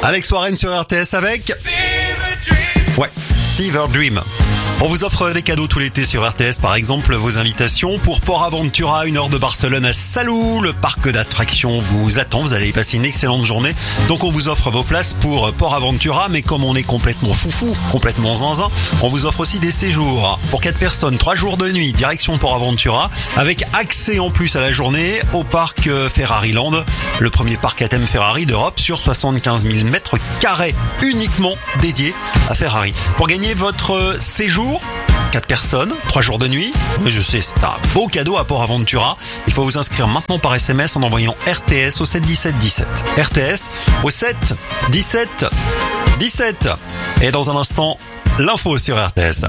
Alex Warren sur RTS avec... Ouais, Fever Dream. On vous offre des cadeaux tout l'été sur RTS, par exemple vos invitations pour Port Aventura, 1 heure de Barcelone à Salou. Le parc d'attractions vous attend, vous allez y passer une excellente journée. Donc on vous offre vos places pour Port Aventura, mais comme on est complètement foufou, complètement zinzin, on vous offre aussi des séjours pour 4 personnes, 3 jours de nuit, direction Port Aventura, avec accès en plus à la journée au parc Ferrari Land, le premier parc à thème Ferrari d'Europe sur 75 000 mètres carrés, uniquement dédié à Ferrari. Pour gagner votre séjour, 4 personnes, 3 jours de nuit. Oui, je sais, c'est un beau cadeau à Port Aventura. Il faut vous inscrire maintenant par SMS en envoyant RTS au 7 17 17. RTS au 7 17 17. Et dans un instant, l'info sur RTS.